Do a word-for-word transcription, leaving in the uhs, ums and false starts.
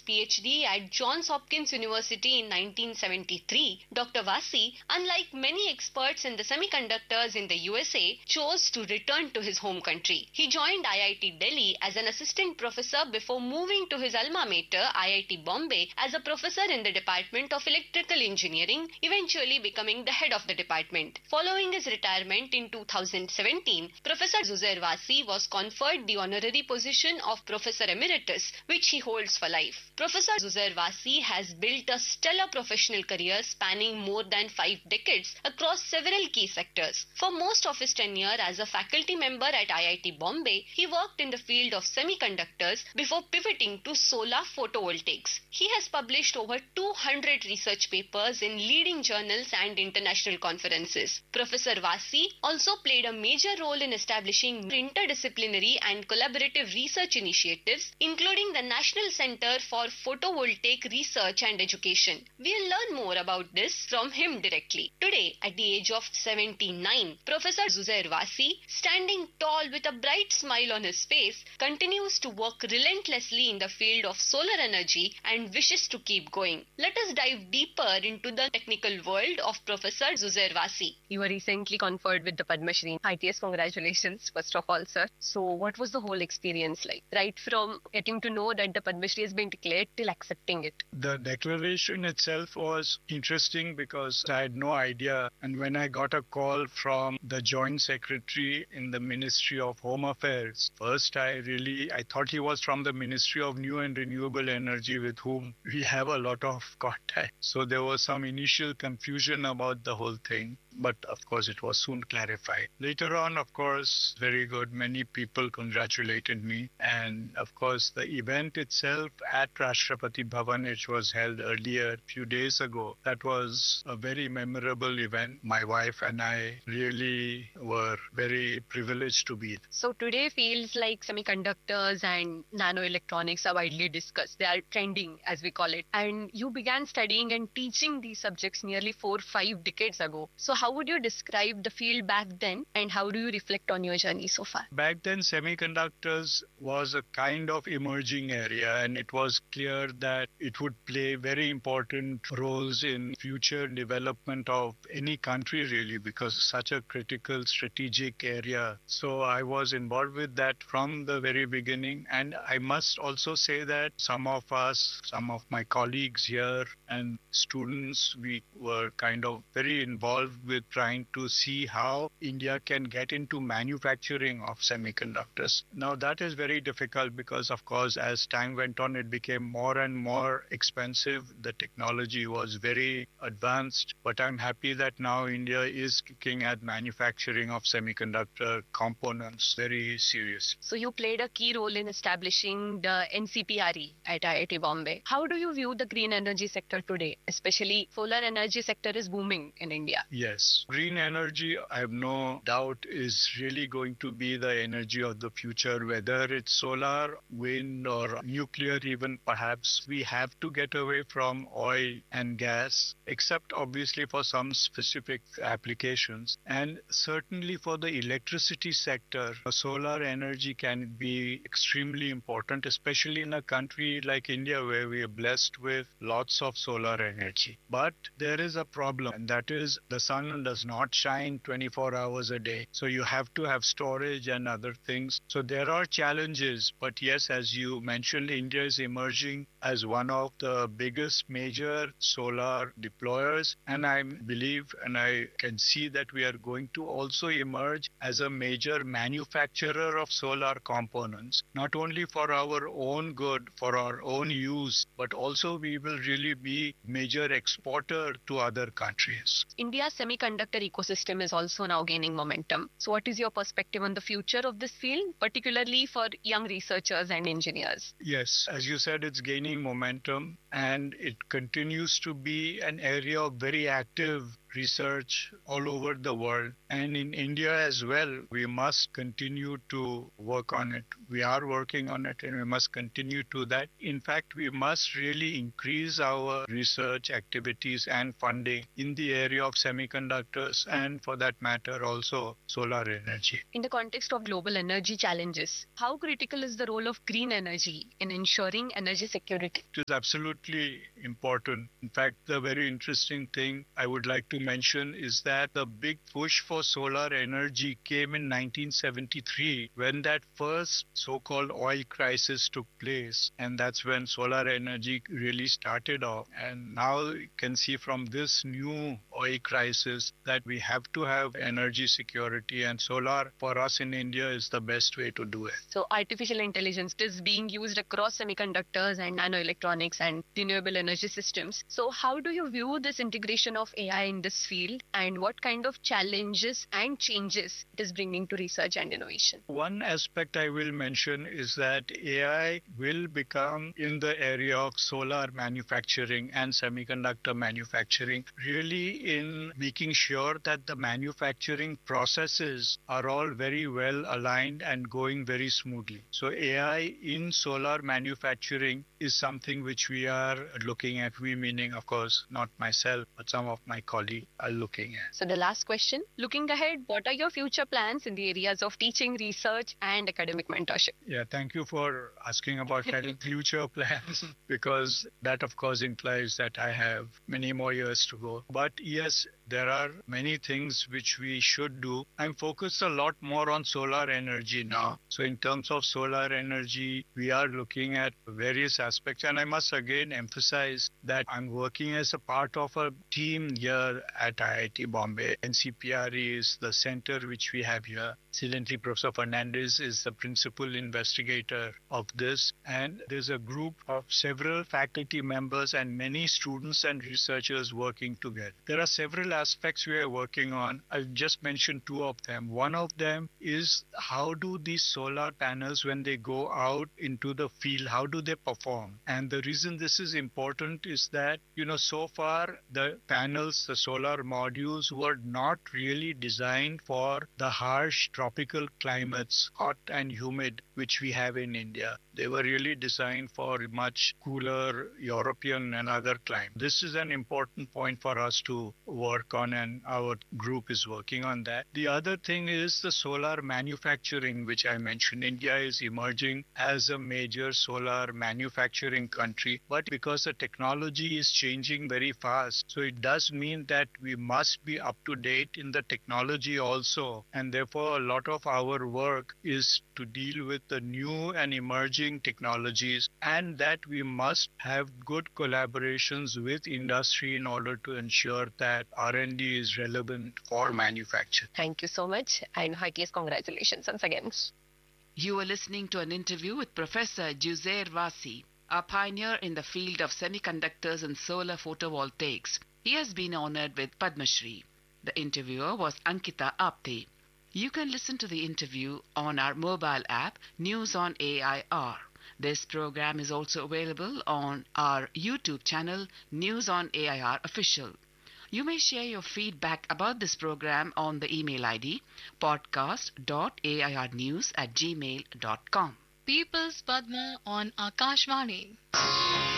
PhD at Johns Hopkins University in nineteen seventy-three, Doctor Vasi, unlike many experts in the semiconductors in the U S A, chose to return to his home country. He joined I I T Delhi as an assistant professor before moving to his alma mater, I I T Bombay, as a professor in the Department of Electrical Engineering, eventually becoming the head of the department. Following his retirement in two thousand seventeen, Professor Zuzair Vasi was conferred the honorary position of Professor Emeritus, which he holds for life. Professor Zuzair Vasi has built a stellar professional career spanning more than five decades across several key sectors. For most of his tenure as a faculty member at I I T Bombay, he worked in the field of semiconductors before pivoting to solar photovoltaics. He has published over two hundred research papers in leading journals and international conferences. Professor Vasi also played a major role in establishing interdisciplinary and collaborative research initiatives, including the National Center for Photovoltaic Research and Education. We'll learn more about this from him directly. Today, at the age of seventy-nine, Professor Zuzair Vasi, standing tall with a bright smile on his face, continues to work relentlessly in the field of solar energy and wishes to keep going. Let us dive deeper into the technical world of Professor Zuzair Vasi. You were recently conferred with the Padma Shri. I T S, congratulations, first of all, sir. So what was the whole experience like? Right from getting to know that the Padma Shri has been declared till accepting it. The declaration itself was interesting because I had no idea. And when I got a call from the Joint Secretary in the Ministry of Home Affairs, first I really, I thought he was from the Ministry of New and Renewable Energy, with whom we have a lot of contact. So there was some initial confusion about the whole thing. But of course, it was soon clarified. Later on, of course, very good. Many people congratulated me. And of course, the event itself at Rashtrapati Bhavan, which was held earlier, a few days ago, that was a very memorable event. My wife and I really were very privileged to be there. So today feels like semiconductors and nanoelectronics are widely discussed. They are trending, as we call it. And you began studying and teaching these subjects nearly four, five decades ago. So how would you describe the field back then, and how do you reflect on your journey so far? Back then, semiconductors was a kind of emerging area, and it was clear that it would play very important roles in future development of any country, really, because such a critical strategic area. So I was involved with that from the very beginning. And I must also say that some of us, some of my colleagues here and students, we were kind of very involved with trying to see how India can get into manufacturing of semiconductors. Now that is very difficult because, of course, as time went on, it became more and more expensive. The technology was very advanced, but I'm happy that now India is looking at manufacturing of semiconductor components very serious. So you played a key role in establishing the N C P R E at I I T Bombay. How do you view the green energy sector today? Especially solar energy sector is booming in India. Yes. Green energy, I have no doubt, is really going to be the energy of the future, whether it's solar, wind, or nuclear even perhaps. We have to get away from oil and gas, except obviously for some specific applications. And certainly for the electricity sector, solar energy can be extremely important, especially in a country like India where we are blessed with lots of solar energy. But there is a problem, and that is the sun does not shine twenty-four hours a day. So you have to have storage and other things. So there are challenges. But yes, as you mentioned, India is emerging as one of the biggest major solar deployers. And I believe and I can see that we are going to also emerge as a major manufacturer of solar components, not only for our own good, for our own use, but also we will really be major exporter to other countries. India's semiconductor ecosystem is also now gaining momentum. So what is your perspective on the future of this field, particularly for young researchers and engineers? Yes, as you said, it's gaining momentum and it continues to be an area of very active research all over the world. And in India as well, we must continue to work on it. We are working on it and we must continue to that. In fact, we must really increase our research activities and funding in the area of semiconductors and for that matter also solar energy. In the context of global energy challenges, how critical is the role of green energy in ensuring energy security? It is absolutely important. In fact, the very interesting thing I would like to mention is that the big push for solar energy came in nineteen seventy-three when that first so-called oil crisis took place. And that's when solar energy really started off. And now you can see from this new oil crisis that we have to have energy security, and solar for us in India is the best way to do it. So artificial intelligence is being used across semiconductors and nanoelectronics and renewable energy systems. So how do you view this integration of A I in this field, and what kind of challenges and changes it is bringing to research and innovation? One aspect I will mention is that A I will become in the area of solar manufacturing and semiconductor manufacturing, really in making sure that the manufacturing processes are all very well aligned and going very smoothly. So A I in solar manufacturing is something which we are looking at. We meaning, of course, not myself, but some of my colleagues are looking at. So the last question, looking ahead, what are your future plans in the areas of teaching, research and academic mentorship? Yeah, thank you for asking about future plans, because that of course implies that I have many more years to go. But yes, there are many things which we should do. I'm focused a lot more on solar energy now. So in terms of solar energy, we are looking at various aspects. And I must again emphasize that I'm working as a part of a team here at I I T Bombay. N C P R E is the center which we have here. Incidentally, Professor Fernandez is the principal investigator of this. And there's a group of several faculty members and many students and researchers working together. There are several aspects we are working on. I'll just mention two of them. One of them is how do these solar panels, when they go out into the field, how do they perform? And the reason this is important is that, you know, so far the panels, the solar modules were not really designed for the harsh tropical climates, hot and humid, which we have in India. They were really designed for much cooler European and other climates. This is an important point for us to work on, and our group is working on that. The other thing is the solar manufacturing, which I mentioned. India is emerging as a major solar manufacturing country, but because the technology is changing very fast, so it does mean that we must be up to date in the technology also, and therefore a lot of our work is to deal with the new and emerging technologies, and that we must have good collaborations with industry in order to ensure that R and D is relevant for manufacture. Thank you so much, and heartiest congratulations once again. You are listening to an interview with Professor Juzair Wasi, a pioneer in the field of semiconductors and solar photovoltaics. He has been honored with Padma Shri. The interviewer was Ankita Apte. You can listen to the interview on our mobile app, News on A I R. This program is also available on our YouTube channel, News on A I R Official. You may share your feedback about this program on the email I D podcast dot a i r news at gmail dot com. People's Padma on Akashvani.